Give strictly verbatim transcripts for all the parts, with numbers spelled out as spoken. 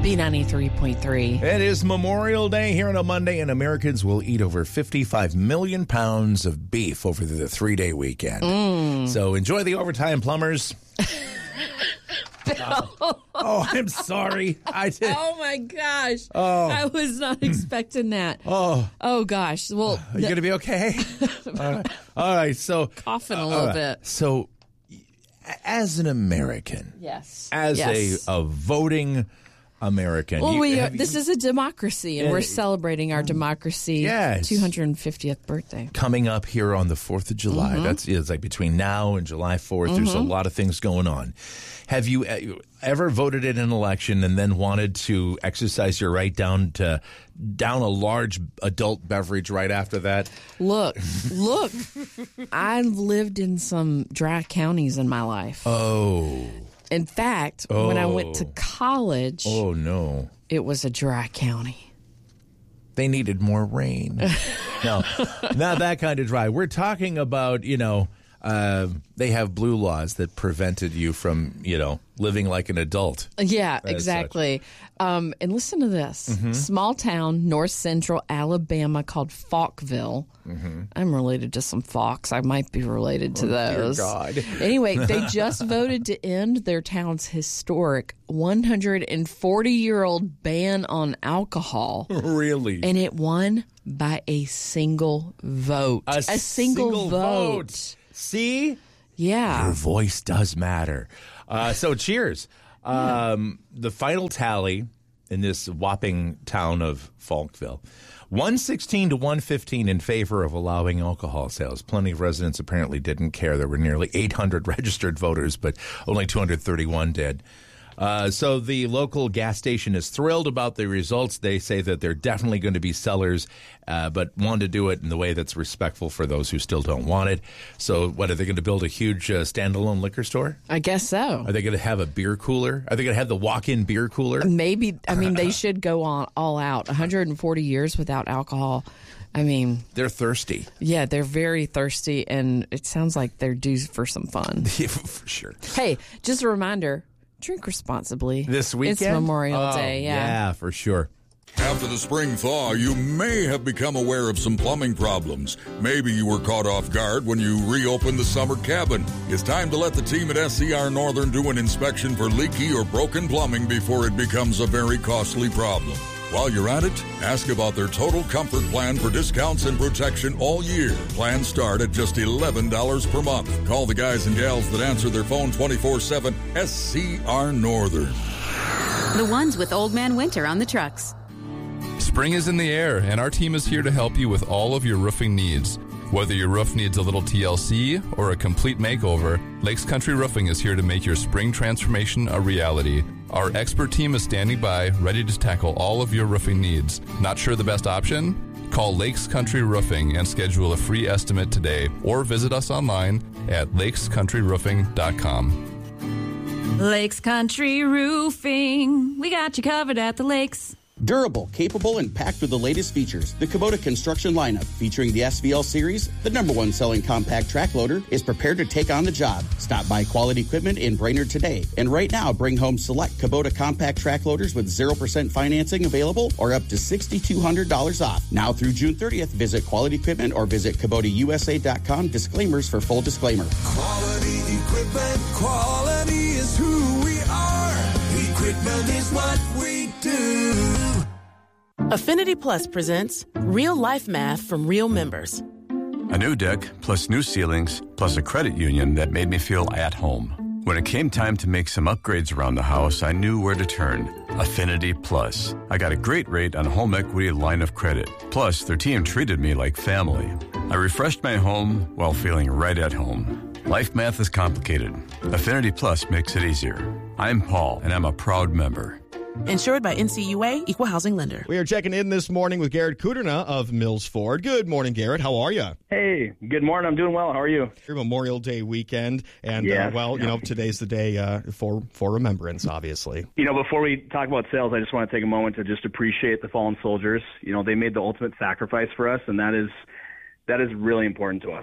B ninety-three point three. It is Memorial Day here on a Monday, and Americans will eat over fifty-five million pounds of beef over the three-day weekend. Mm. So enjoy the overtime, plumbers. oh, oh, I'm sorry. I did. Oh, my gosh. Oh. I was not expecting that. Oh. Oh, gosh. Well, Are you going to be okay? All right. All right. So, coughing a little right. bit. So, as an American, yes, as yes. a, a voting American. Well, you, we are, you, this is a democracy, and uh, we're celebrating our democracy yes. two hundred fiftieth birthday. Coming up here on the fourth of July. Mm-hmm. That's it's like between now and July fourth. Mm-hmm. There's a lot of things going on. Have you ever voted in an election and then wanted to exercise your right down to down a large adult beverage right after that? Look, look, I've lived in some dry counties in my life. Oh. In fact, oh. when I went to college, oh no, it was a dry county. They needed more rain. No, not that kind of dry. We're talking about, you know, uh, they have blue laws that prevented you from, you know, living like an adult. Yeah, exactly. Um, and listen to this. Mm-hmm. Small town, north central Alabama called Falkville. Mm-hmm. I'm related to some Falks. I might be related to oh, those. Dear God. Anyway, they just voted to end their town's historic one hundred forty-year-old ban on alcohol. Really? And it won by a single vote. A, a single, single vote. vote. See? Yeah. Your voice does matter. Uh, so cheers. Um, the final tally in this whopping town of Falkville, one sixteen to one fifteen in favor of allowing alcohol sales. Plenty of residents apparently didn't care. There were nearly eight hundred registered voters, but only two hundred thirty-one did. Uh, so the local gas station is thrilled about the results. They say that they're definitely going to be sellers, uh, but want to do it in the way that's respectful for those who still don't want it. So what, are they going to build a huge uh, standalone liquor store? I guess so. Are they going to have a beer cooler? Are they going to have the walk-in beer cooler? Maybe. I mean, they should go on all out. one hundred forty years without alcohol. I mean, they're thirsty. Yeah, they're very thirsty, and it sounds like they're due for some fun. Yeah, for sure. Hey, just a reminder. Drink responsibly. This weekend? It's Memorial oh, Day, yeah. Yeah, for sure. After the spring thaw, you may have become aware of some plumbing problems. Maybe you were caught off guard when you reopened the summer cabin. It's time to let the team at S C R Northern do an inspection for leaky or broken plumbing before it becomes a very costly problem. While you're at it, ask about their Total Comfort Plan for discounts and protection all year. Plans start at just eleven dollars per month. Call the guys and gals that answer their phone twenty-four seven, S C R Northern. The ones with Old Man Winter on the trucks. Spring is in the air, and our team is here to help you with all of your roofing needs. Whether your roof needs a little T L C or a complete makeover, Lakes Country Roofing is here to make your spring transformation a reality. Our expert team is standing by, ready to tackle all of your roofing needs. Not sure the best option? Call Lakes Country Roofing and schedule a free estimate today, or visit us online at lakes country roofing dot com. Lakes Country Roofing. We got you covered at the lakes. Durable, capable, and packed with the latest features, the Kubota construction lineup, featuring the S V L series, the number one selling compact track loader, is prepared to take on the job. Stop by Quality Equipment in Brainerd today, and right now bring home select Kubota compact track loaders with zero percent financing available or up to six thousand two hundred dollars off. Now through June thirtieth, visit Quality Equipment or visit Kubota U S A dot com. Disclaimers for full disclaimer. Quality Equipment, quality is who we are. Equipment is what we do. Affinity Plus presents Real Life Math from Real Members. A new deck, plus new ceilings, plus a credit union that made me feel at home. When it came time to make some upgrades around the house, I knew where to turn. Affinity Plus. I got a great rate on a home equity line of credit. Plus, their team treated me like family. I refreshed my home while feeling right at home. Life math is complicated. Affinity Plus makes it easier. I'm Paul, and I'm a proud member. Insured by N C U A, Equal Housing Lender. We are checking in this morning with Garrett Kuderna of Mills Ford. Good morning, Garrett. How are you? Hey, good morning. I'm doing well. How are you? Your Memorial Day weekend, and yeah, uh, well, yeah. you know, today's the day uh, for for remembrance, obviously. You know, before we talk about sales, I just want to take a moment to just appreciate the fallen soldiers. You know, they made the ultimate sacrifice for us, and that is that is really important to us.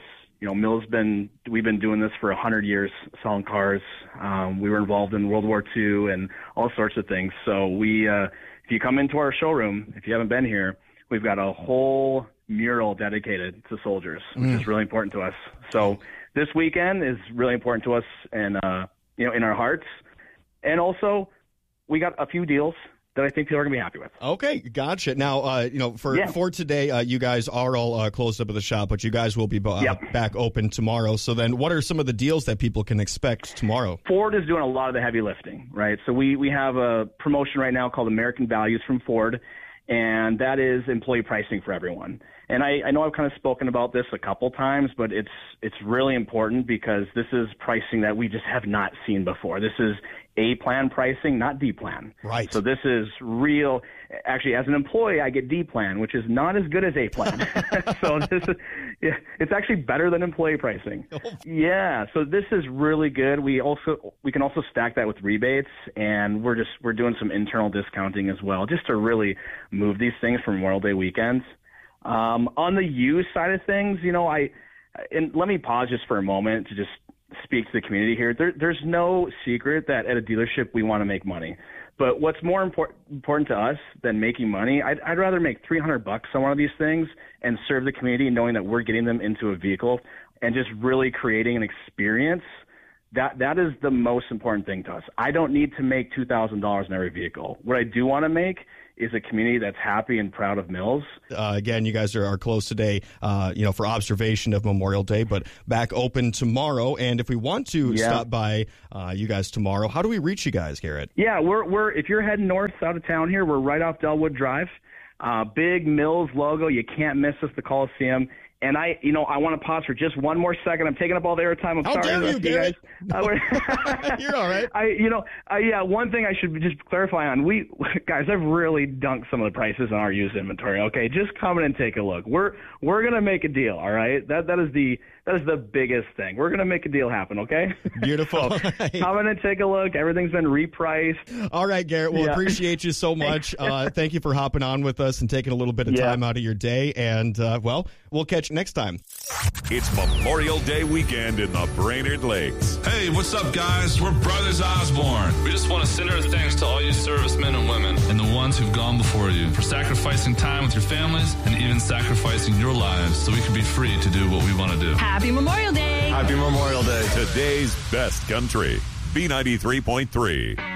you know, Mills been we've been doing this for a hundred years, selling cars. Um, we were involved in World War Two and all sorts of things. So we, uh, if you come into our showroom, if you haven't been here, we've got a whole mural dedicated to soldiers, which mm. is really important to us. So this weekend is really important to us, and uh, you know, in our hearts. And also, we got a few deals that I think people are going to be happy with. Okay, gotcha. Now, uh, you know, for yeah. for today, uh, you guys are all uh, closed up at the shop, but you guys will be uh, yep. back open tomorrow. So then what are some of the deals that people can expect tomorrow? Ford is doing a lot of the heavy lifting, right? So we, we have a promotion right now called American Values from Ford, and that is employee pricing for everyone. And I, I know I've kind of spoken about this a couple times, but it's it's really important because this is pricing that we just have not seen before. This is A-plan pricing, not D-plan. Right. So this is real. Actually, as an employee, I get D-plan, which is not as good as A-plan. So this is, yeah, it's actually better than employee pricing. Oh. Yeah. So this is really good. We also we can also stack that with rebates, and we're just we're doing some internal discounting as well, just to really move these things for Memorial Day weekends. Um, on the used side of things, you know, I and let me pause just for a moment to just speak to the community here. There, there's no secret that at a dealership we want to make money. But what's more important important to us than making money, I'd, I'd rather make three hundred bucks on one of these things and serve the community knowing that we're getting them into a vehicle and just really creating an experience. That that is the most important thing to us. I don't need to make two thousand dollars in every vehicle. What I do want to make is a community that's happy and proud of Mills. Uh, again, you guys are, are closed today, uh, you know, for observation of Memorial Day, but back open tomorrow. And if we want to yeah. stop by uh, you guys tomorrow, how do we reach you guys, Garrett? Yeah, we're we're if you're heading north out of town here, we're right off Delwood Drive. Uh, big Mills logo. You can't miss us, the Coliseum. And I, you know, I want to pause for just one more second. I'm taking up all the airtime. I'm How sorry, dare you, Garrett? You guys. No. You're all right. I, you know, I, yeah. One thing I should just clarify on: we guys, I've really dunked some of the prices on our used inventory. Okay, just come in and take a look. We're we're gonna make a deal. All right, that that is the that is the biggest thing. We're gonna make a deal happen. Okay. Beautiful. So, come in and take a look. Everything's been repriced. All right, Garrett. Well, yeah. appreciate you so much. Uh, thank you for hopping on with us and taking a little bit of yeah. time out of your day. And uh, well, we'll catch you next time. It's Memorial Day weekend in the Brainerd Lakes. Hey, what's up, guys? We're Brothers Osborne. We just want to send our thanks to all you servicemen and women and the ones who've gone before you for sacrificing time with your families and even sacrificing your lives so we can be free to do what we want to do. Happy Memorial Day. Happy Memorial Day. Today's best country, B ninety-three point three.